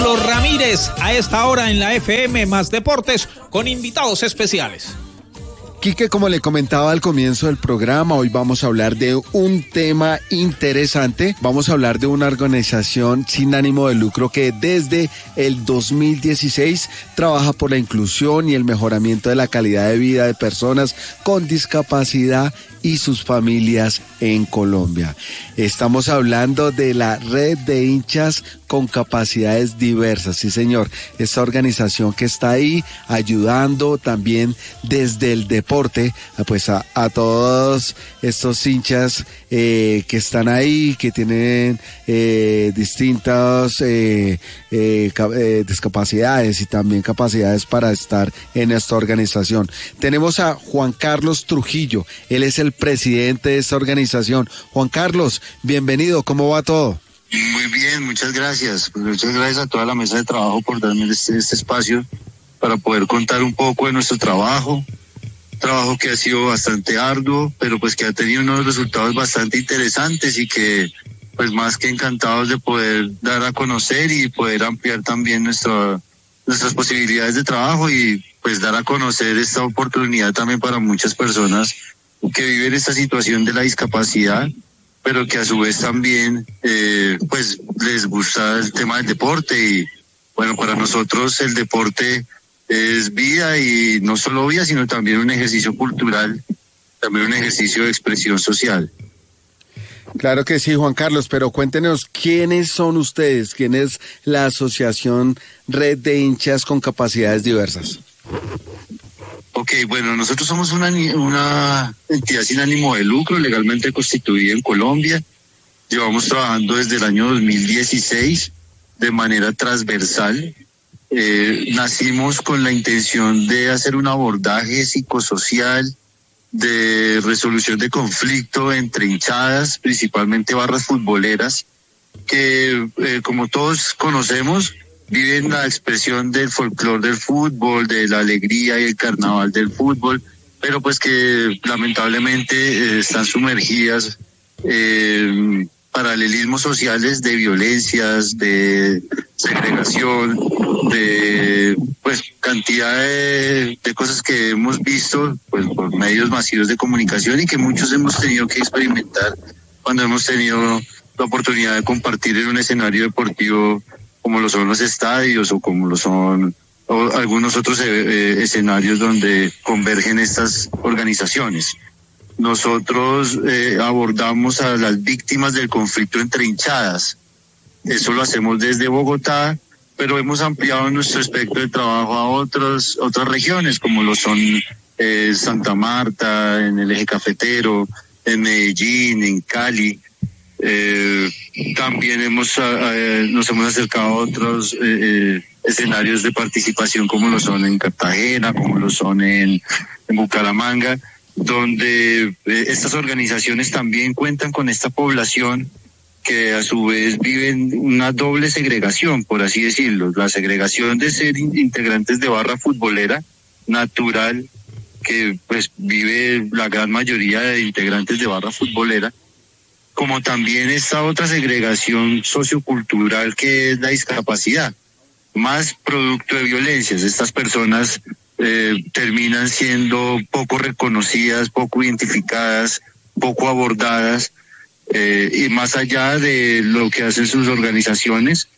Pablo Ramírez, a esta hora en la FM Más Deportes, con invitados especiales. Quique, como le comentaba al comienzo del programa, hoy vamos a hablar de un tema interesante. Vamos a hablar de una organización sin ánimo de lucro que desde el 2016 trabaja por la inclusión y el mejoramiento de la calidad de vida de personas con discapacidad y sus familias en Colombia. Estamos hablando de la Red de Hinchas con Capacidades Diversas. Sí, señor, esta organización que está ahí ayudando también desde el deporte, pues a todos estos hinchas que están ahí, que tienen distintas discapacidades y también capacidades para estar en esta organización. Tenemos a Juan Carlos Trujillo, él es el presidente de esta organización. Juan Carlos, bienvenido, ¿cómo va todo? Muy bien, muchas gracias. Muchas gracias a toda la mesa de trabajo por darme este espacio para poder contar un poco de nuestro trabajo que ha sido bastante arduo, pero pues que ha tenido unos resultados bastante interesantes y que pues más que encantados de poder dar a conocer y poder ampliar también nuestras posibilidades de trabajo y pues dar a conocer esta oportunidad también para muchas personas que viven esta situación de la discapacidad, pero que a su vez también pues les gusta el tema del deporte. Y bueno, para nosotros el deporte es vida, y no solo vida, sino también un ejercicio cultural, también un ejercicio de expresión social. Claro que sí, Juan Carlos, pero cuéntenos, ¿quiénes son ustedes? ¿Quién es la Asociación Red de Hinchas con Capacidades Diversas? Ok, bueno, nosotros somos una entidad sin ánimo de lucro, legalmente constituida en Colombia. Llevamos trabajando desde el año 2016 de manera transversal. Nacimos con la intención de hacer un abordaje psicosocial de resolución de conflicto entre hinchadas, principalmente barras futboleras, que como todos conocemos, viven la expresión del folclore del fútbol, de la alegría y el carnaval del fútbol, pero pues que lamentablemente están sumergidas en paralelismos sociales de violencias, de segregación, de pues cantidad de cosas que hemos visto pues por medios masivos de comunicación y que muchos hemos tenido que experimentar cuando hemos tenido la oportunidad de compartir en un escenario deportivo como lo son los estadios o como lo son algunos otros escenarios donde convergen estas organizaciones. Nosotros abordamos a las víctimas del conflicto entre hinchadas. Eso lo hacemos desde Bogotá, pero hemos ampliado nuestro espectro de trabajo a otras regiones, como lo son Santa Marta, en el eje cafetero, en Medellín, en Cali. También nos hemos acercado a otros escenarios de participación, como lo son en Cartagena, como lo son en Bucaramanga, donde estas organizaciones también cuentan con esta población que a su vez viven una doble segregación, por así decirlo. La segregación de ser integrantes de barra futbolera natural, que pues vive la gran mayoría de integrantes de barra futbolera, como también esta otra segregación sociocultural que es la discapacidad, más producto de violencias. Estas personas terminan siendo poco reconocidas, poco identificadas, poco abordadas, y más allá de lo que hacen sus organizaciones,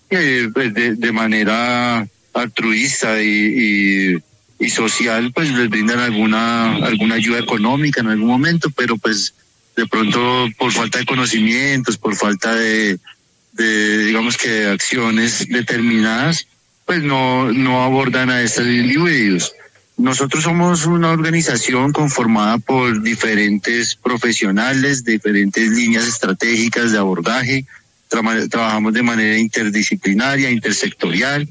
de manera altruista y social, pues les brindan alguna ayuda económica en algún momento, pero pues de pronto por falta de conocimientos, por falta de digamos que acciones determinadas, pues no abordan a estos individuos. Nosotros somos una organización conformada por diferentes profesionales, diferentes líneas estratégicas de abordaje. Trabajamos de manera interdisciplinaria, intersectorial.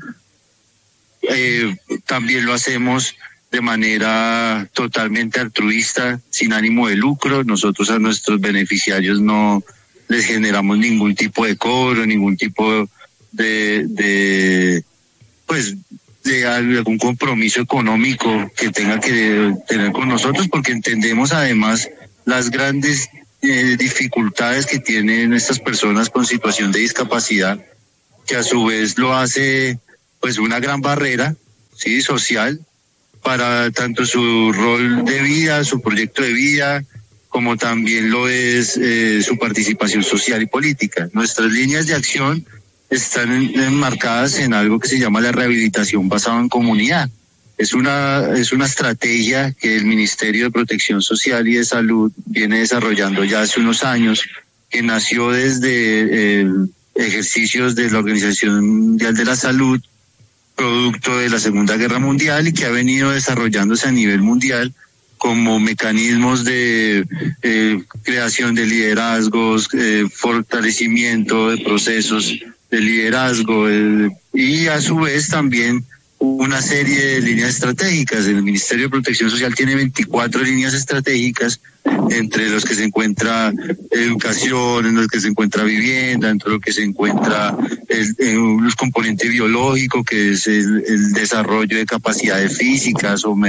También lo hacemos de manera totalmente altruista, sin ánimo de lucro. Nosotros a nuestros beneficiarios no les generamos ningún tipo de cobro, ningún tipo de algún compromiso económico que tenga que tener con nosotros, porque entendemos además las grandes dificultades que tienen estas personas con situación de discapacidad, que a su vez lo hace pues una gran barrera, sí, social, para tanto su rol de vida, su proyecto de vida, como también lo es su participación social y política. Nuestras líneas de acción están enmarcadas en algo que se llama la rehabilitación basada en comunidad. Es una estrategia que el Ministerio de Protección Social y de Salud viene desarrollando ya hace unos años, que nació desde ejercicios de la Organización Mundial de la Salud, producto de la Segunda Guerra Mundial, y que ha venido desarrollándose a nivel mundial como mecanismos de creación de liderazgos, fortalecimiento de procesos de liderazgo y a su vez también una serie de líneas estratégicas. El Ministerio de Protección Social tiene 24 líneas estratégicas, entre los que se encuentra educación, en los que se encuentra vivienda, entre los que se encuentra el componente biológico, que es el desarrollo de capacidades físicas o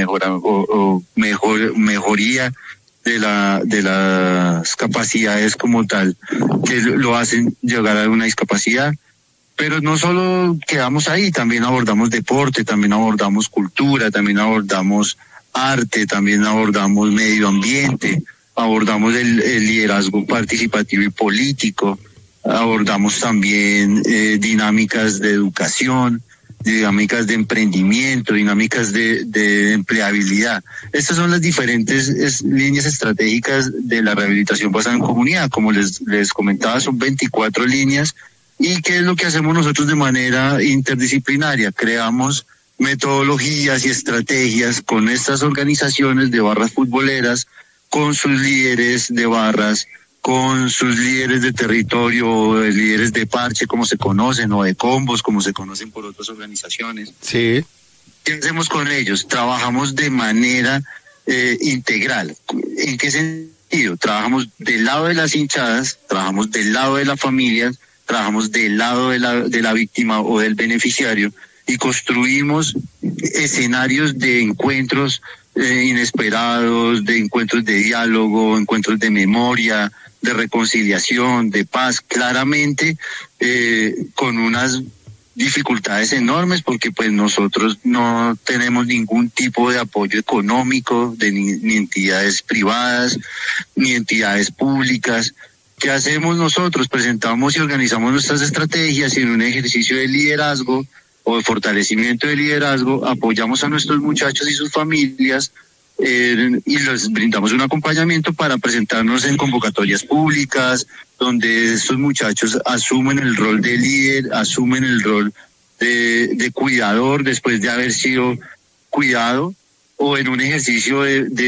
mejoría de las capacidades como tal, que lo hacen llegar a una discapacidad. Pero no solo quedamos ahí, también abordamos deporte, también abordamos cultura, también abordamos arte, también abordamos medio ambiente, abordamos el liderazgo participativo y político, abordamos también dinámicas de educación, dinámicas de emprendimiento, dinámicas de empleabilidad. Estas son las diferentes líneas estratégicas de la rehabilitación basada en comunidad. Como les comentaba, son 24 líneas. ¿Y qué es lo que hacemos nosotros de manera interdisciplinaria? Creamos metodologías y estrategias con estas organizaciones de barras futboleras, con sus líderes de barras, con sus líderes de territorio, líderes de parche, como se conocen, o de combos, como se conocen por otras organizaciones. Sí. ¿Qué hacemos con ellos? Trabajamos de manera integral. ¿En qué sentido? Trabajamos del lado de las hinchadas, trabajamos del lado de las familias, trabajamos del lado de la víctima o del beneficiario, y construimos escenarios de encuentros inesperados, de encuentros de diálogo, encuentros de memoria, de reconciliación, de paz, claramente con unas dificultades enormes, porque pues nosotros no tenemos ningún tipo de apoyo económico de ni entidades privadas ni entidades públicas. ¿Qué hacemos nosotros? Presentamos y organizamos nuestras estrategias, y en un ejercicio de liderazgo o de fortalecimiento de liderazgo apoyamos a nuestros muchachos y sus familias y les brindamos un acompañamiento para presentarnos en convocatorias públicas, donde estos muchachos asumen el rol de líder, asumen el rol de cuidador después de haber sido cuidado, o en un ejercicio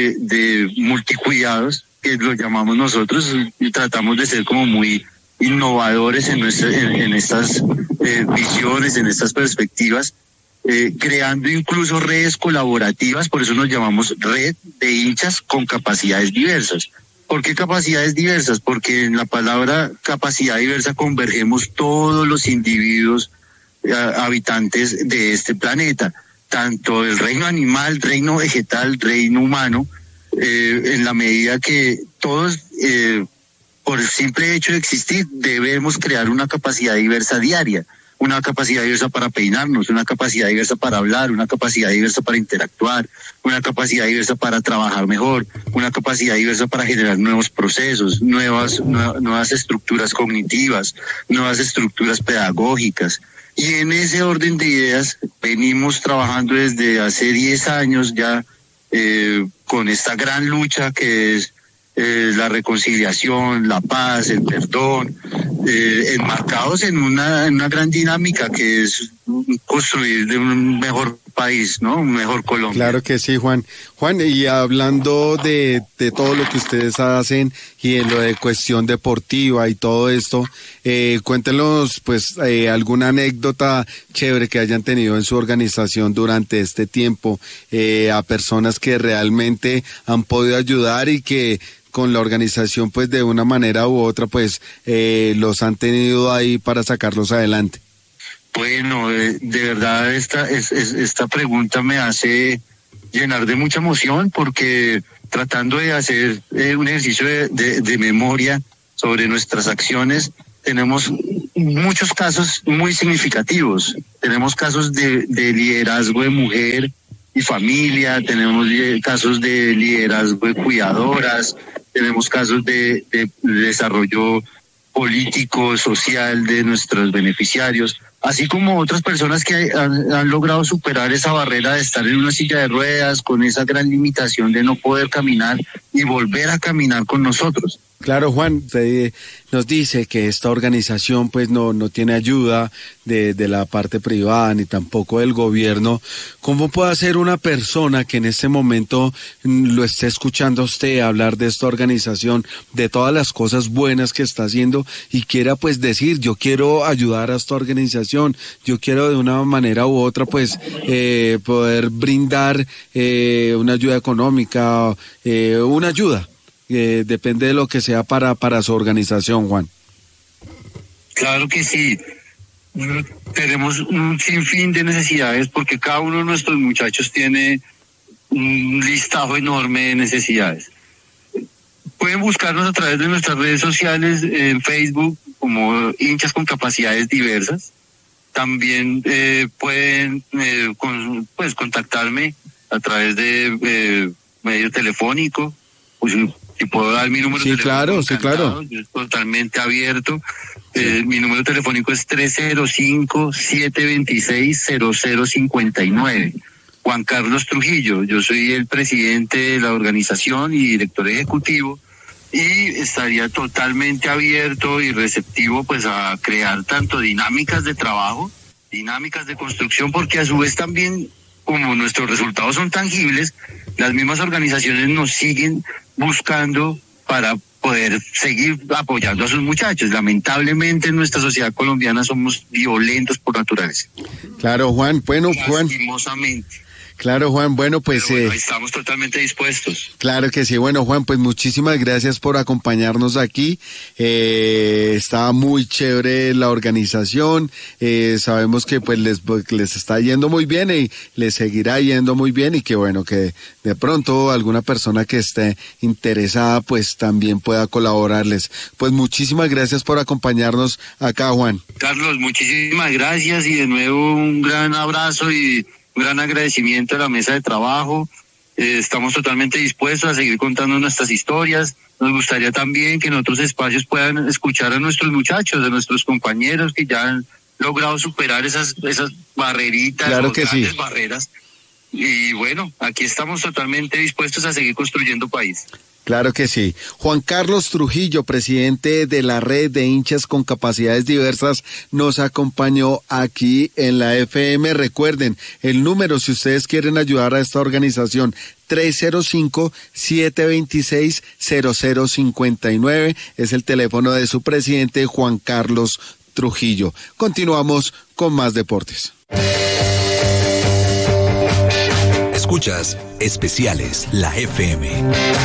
de multicuidados, que lo llamamos nosotros, y tratamos de ser como muy innovadores en estas visiones, en estas perspectivas, creando incluso redes colaborativas. Por eso nos llamamos red de hinchas con capacidades diversas. ¿Por qué capacidades diversas? Porque en la palabra capacidad diversa convergemos todos los individuos habitantes de este planeta, tanto el reino animal, reino vegetal, reino humano, en la medida que todos, por el simple hecho de existir, debemos crear una capacidad diversa diaria, una capacidad diversa para peinarnos, una capacidad diversa para hablar, una capacidad diversa para interactuar, una capacidad diversa para trabajar mejor, una capacidad diversa para generar nuevos procesos, nuevas estructuras cognitivas, nuevas estructuras pedagógicas. Y en ese orden de ideas venimos trabajando desde hace 10 años ya, con esta gran lucha que es la reconciliación, la paz, el perdón, enmarcados en una gran dinámica que es construir de un mejor país, ¿no? Un mejor Colombia. Claro que sí, Juan. Juan, y hablando de todo lo que ustedes hacen y en lo de cuestión deportiva y todo esto, cuéntenos pues alguna anécdota chévere que hayan tenido en su organización durante este tiempo, a personas que realmente han podido ayudar y que con la organización pues de una manera u otra pues los han tenido ahí para sacarlos adelante. Bueno, de verdad esta pregunta me hace llenar de mucha emoción, porque tratando de hacer un ejercicio de memoria sobre nuestras acciones, tenemos muchos casos muy significativos. Tenemos casos de liderazgo de mujer y familia, tenemos casos de liderazgo de cuidadoras, tenemos casos de desarrollo político, social de nuestros beneficiarios, así como otras personas que han logrado superar esa barrera de estar en una silla de ruedas, con esa gran limitación de no poder caminar y volver a caminar con nosotros. Claro, Juan, usted nos dice que esta organización pues no tiene ayuda de la parte privada ni tampoco del gobierno. ¿Cómo puede hacer una persona que en este momento lo esté escuchando a usted hablar de esta organización, de todas las cosas buenas que está haciendo y quiera pues decir, yo quiero ayudar a esta organización, yo quiero de una manera u otra pues poder brindar una ayuda económica, una ayuda? Depende de lo que sea para su organización, Juan. Claro que sí. Tenemos un sinfín de necesidades porque cada uno de nuestros muchachos tiene un listado enorme de necesidades. Pueden buscarnos a través de nuestras redes sociales, en Facebook, como Hinchas con Capacidades Diversas. También pueden contactarme a través de medio telefónico. Pues, si puedo dar mi número telefónico. Sí, claro. Es totalmente abierto. Mi número telefónico es 305-726-0059. Juan Carlos Trujillo. Yo soy el presidente de la organización y director ejecutivo, y estaría totalmente abierto y receptivo pues a crear tanto dinámicas de trabajo, dinámicas de construcción, porque a su vez también, como nuestros resultados son tangibles, las mismas organizaciones nos siguen buscando para poder seguir apoyando a sus muchachos. Lamentablemente en nuestra sociedad colombiana somos violentos por naturaleza. Claro, Juan. Bueno, Juan. Lastimosamente. Claro, Juan, bueno, pues... estamos totalmente dispuestos. Claro que sí. Bueno, Juan, pues muchísimas gracias por acompañarnos aquí. Está muy chévere la organización. Sabemos que pues les está yendo muy bien y les seguirá yendo muy bien, y que bueno, que de pronto alguna persona que esté interesada pues también pueda colaborarles. Pues muchísimas gracias por acompañarnos acá, Juan. Carlos, muchísimas gracias, y de nuevo un gran abrazo y un gran agradecimiento a la mesa de trabajo. Estamos totalmente dispuestos a seguir contando nuestras historias. Nos gustaría también que en otros espacios puedan escuchar a nuestros muchachos, a nuestros compañeros que ya han logrado superar esas barreritas, claro que grandes sí. barreras. Y bueno, aquí estamos totalmente dispuestos a seguir construyendo país. Claro que sí. Juan Carlos Trujillo, presidente de la Red de Hinchas con Capacidades Diversas, nos acompañó aquí en la FM. Recuerden, el número, si ustedes quieren ayudar a esta organización, 305-726-0059, es el teléfono de su presidente, Juan Carlos Trujillo. Continuamos con más deportes. Escuchas Especiales, la FM.